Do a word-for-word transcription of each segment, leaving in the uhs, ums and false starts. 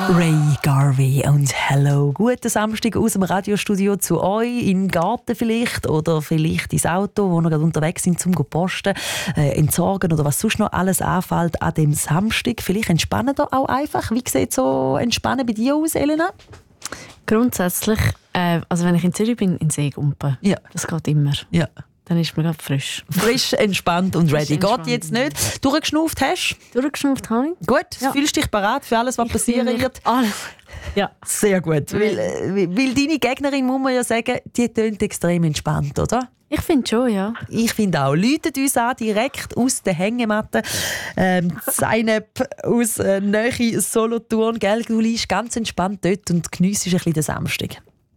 Ray Garvey und Hello. Guten Samstag aus dem Radiostudio zu euch, in den Garten vielleicht oder vielleicht ins Auto, wo wir gerade unterwegs sind, zum Posten, äh, entsorgen oder was sonst noch alles anfällt an dem Samstag. Vielleicht entspannen da auch einfach. Wie sieht so Entspannen bei dir aus, Elena? Grundsätzlich, äh, also wenn ich in Zürich bin, in See gumpen. Ja. Das geht immer. Ja. Dann ist man gerade frisch. Frisch, entspannt und ready. Entspannt. Geht jetzt nicht? Durchgeschnauft hast du? Durchgeschnauft habe ich. Gut, Ja. fühlst dich bereit für alles, was Ich passieren fühle mich wird? Alles. Ja. Sehr gut. Weil, äh, weil deine Gegnerin, muss man ja sagen, die tönt extrem entspannt, oder? Ich finde schon, ja. Ich finde auch. Läutet uns an, direkt aus der Hängematte. Ähm, Zeynep aus äh, Nähe Solothurn. Gell? Du liegst ganz entspannt dort und geniessest ein bisschen den Samstag.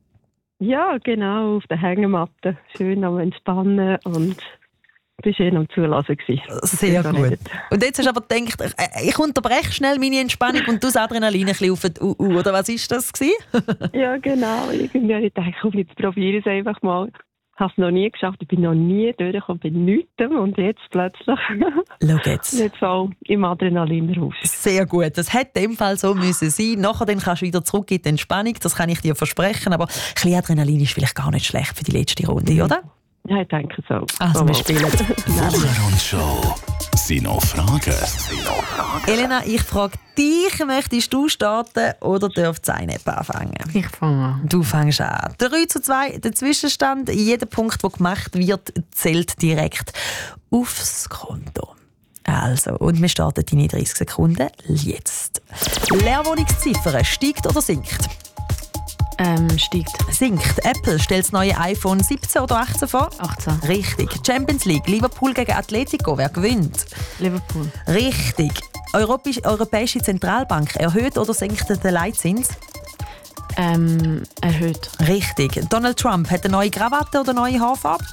Ja, genau, auf der Hängematte. Schön am Entspannen und bist schön am Zulassen gewesen. Sehr gut. Und jetzt hast du aber gedacht, äh, ich unterbreche schnell meine Entspannung und du das Adrenalin ein bisschen auf die U U, oder was war das gewesen? Ja, genau. Irgendwie habe ich gedacht, komm, jetzt probiere ich es einfach mal. Ich habe es noch nie geschafft, ich bin noch nie durchgekommen bei nichts und jetzt plötzlich Schau jetzt. nicht so im Adrenalinrausch. Sehr gut. Das hätte in dem Fall so müssen sein. Nachher dann kannst du wieder zurück in die Entspannung. Das kann ich dir versprechen. Aber ein bisschen Adrenalin ist vielleicht gar nicht schlecht für die letzte Runde, oder? Ja, ich denke so. Also, Oh, wir spielen. Wocher und Show. Sind noch Fragen? Elena, ich frage dich, möchtest du starten oder darf Zeynep anfangen? Ich fange an. Du fängst an. drei zu zwei, der Zwischenstand. Jeder Punkt, der gemacht wird, zählt direkt aufs Konto. Also, und wir starten deine dreißig Sekunden jetzt. Leerwohnungsziffer steigt oder sinkt? Ähm, steigt. Sinkt. Apple stellt das neue iPhone siebzehn oder achtzehn vor? achtzehn. Richtig. Champions League. Liverpool gegen Atletico. Wer gewinnt? Liverpool. Richtig. Europäische, Europäische Zentralbank erhöht oder senkt den Leitzins? Ähm, erhöht. Richtig. Donald Trump hat eine neue Krawatte oder eine neue Haarfarbe?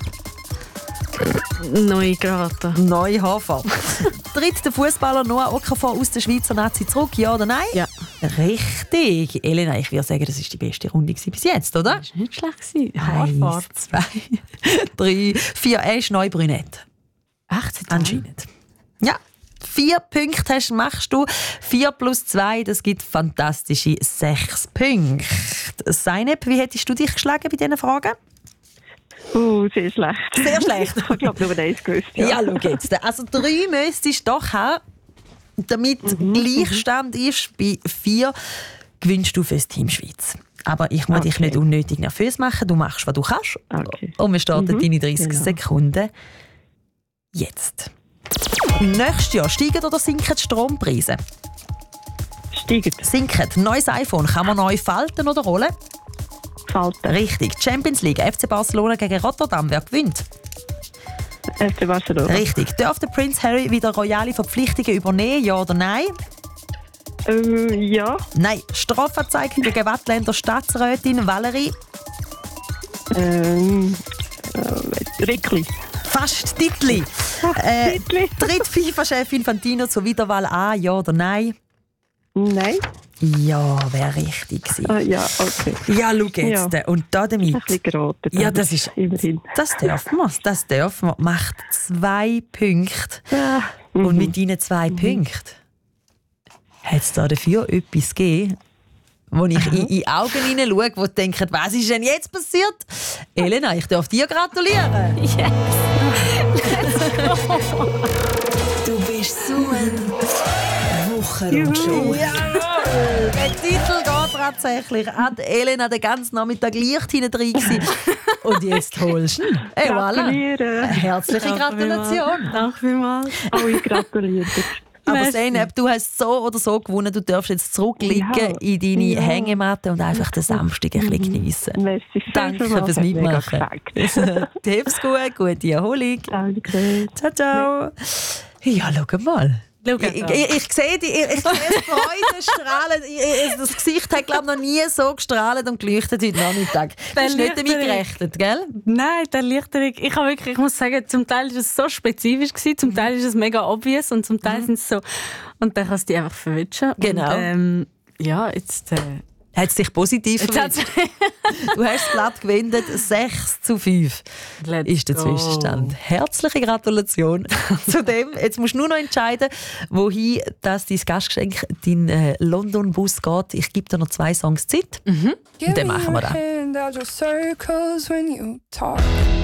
Neue Krawatte. Neue Haarfarbe. Tritt der Fußballer Noah Okafor aus der Schweizer Nazi zurück? Ja oder nein? Ja. Richtig. Elena, ich würde sagen, das war die beste Runde bis jetzt, oder? Das war nicht schlecht. Eins, Haarfarbe. zwei, drei, vier. Er ist neu brünett. achtzehn. Anscheinend. Ja. Vier Punkte hast, machst du. Vier plus zwei, das gibt fantastische sechs Punkte. Zeynep, wie hättest du dich geschlagen bei diesen Fragen? Uh, sehr schlecht. Sehr schlecht. Ich glaube, nur eins gewusst. Ja, Ja. schau jetzt. Also drei müsstest du doch haben. Damit Mhm, Gleichstand ist, bei vier gewinnst du für das Team Schweiz. Aber ich muss Okay. dich nicht unnötig nervös machen. Du machst, was du kannst. Okay. Und wir starten Mhm, deine dreißig genau. Sekunden jetzt. Nächstes Jahr steigen oder sinken die Strompreise? Steigend. Sinken. Neues iPhone. Kann man neu falten oder rollen? Falten. Richtig. Champions League. F C Barcelona gegen Rotterdam. Wer gewinnt? F C Barcelona. Richtig. Darf der Prince Harry wieder royale Verpflichtungen übernehmen? Ja oder nein? Ähm, ja. Nein. Strafanzeige gegen Wattländer Staatsrätin Valerie. Ähm, äh, Rickli. Fast Titli. Äh, Titli. tritt FIFA-Chef Infantino zur Wiederwahl an? Ja oder nein? Nein. Ja, wäre richtig gewesen. Ah, ja, okay. Ja, schau jetzt. Ja. Und da Ein damit. bisschen geraten. Ja, aber das ist- immerhin. Das dürfen wir. Das dürfen wir. Macht zwei Punkte. Ja. Und Mhm. mit deinen zwei Punkten hat es da dafür etwas gegeben, wo ich in, in die Augen hineinschaue, wo denken, was ist denn jetzt passiert? Elena, ich darf dir gratulieren. Yes. Du bist so ein Wocher und Jawohl! Der Titel geht tatsächlich an die Elena, den ganzen Nachmittag Licht hinten drin gewesen. Und jetzt holst du ihn. Hey, voilà. Gratuliere. Herzliche Gratulation. Danke vielmals. Alle gratulieren. Aber Merci. Zeynep, du hast so oder so gewonnen. Du darfst jetzt zurückliegen Ja. in deine Ja. Hängematte und einfach den Samstag ein bisschen geniessen. Merci viel, Danke vielmals. fürs Hat mega Mitmachen. gefällt. Hab's gut, gute Erholung. Danke. Ciao, ciao. Ja, schau mal. Schau Ich, an. ich, ich sehe die, ich, ich sehe die Freude strahlen. Ich, ich, das Gesicht hat, glaube ich, noch nie so gestrahlt und geleuchtet heute Nachmittag. Du hast nicht damit Erleichterung. gerechnet, gell? Nein, die Erleichterung. Ich, habe wirklich, ich muss sagen, zum Teil war es so spezifisch, gewesen, zum Teil ist es mega obvious und zum Teil sind es so... Und dann kannst du dich einfach verwünschen. Genau. Und, ähm, ja, jetzt... Äh, Hat es dich positiv jetzt hat's- verwünscht? Du hast das Blatt gewendet, sechs zu fünf Let's ist der go. Zwischenstand. Herzliche Gratulation zu dem. Jetzt musst du nur noch entscheiden, wohin das dein Gastgeschenk, dein äh, London-Bus geht. Ich gebe dir noch zwei Songs Zeit. Mhm. Und dann machen wir das.